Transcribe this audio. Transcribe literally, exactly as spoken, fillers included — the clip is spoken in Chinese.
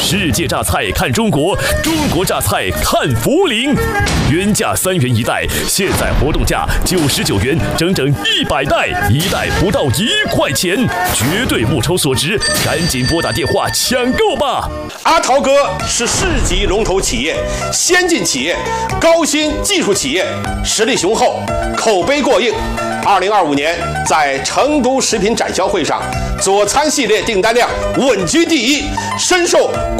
世界榨菜看中国，中国榨菜看涪陵。原价三元一袋，现在活动价九十九元，整整一百袋，一袋不到一块钱，绝对物超所值，赶紧拨打电话抢购吧！ 阿陶哥是市级龙头企业、先进企业、高新技术企业，实力雄厚，口碑过硬。二零二五年在成都食品展销会上，佐餐系列订单量稳居第一，深受